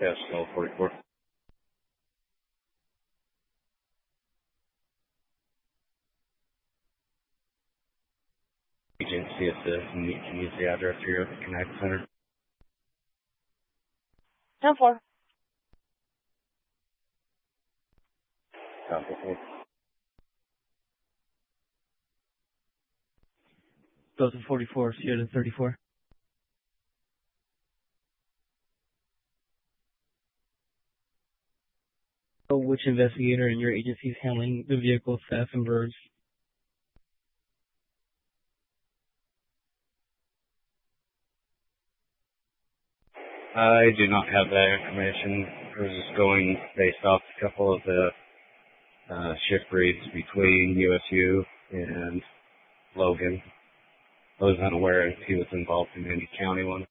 Yes, no 44. Agency at the can use the address here at the Connect Center. 10-4. Copy. 44, Sierra 34. So which investigator in your agency is handling the vehicle theft and birds? I do not have that information. I was just going based off a couple of the shift reads between USU and Logan. I was unaware if he was involved in any county one.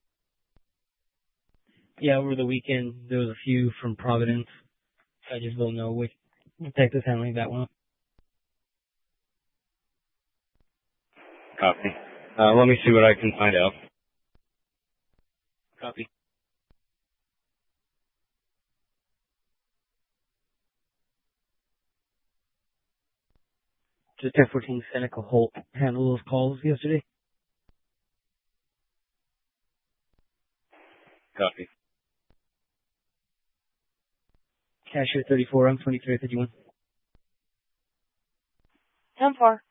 Yeah, over the weekend there was a few from Providence. I just don't know which detective's handling that one. Copy. Let me see what I can find out. Copy. Just 1014 Seneca Holt handled those calls yesterday. Copy. Cashier 34, I'm 2351. 10-4.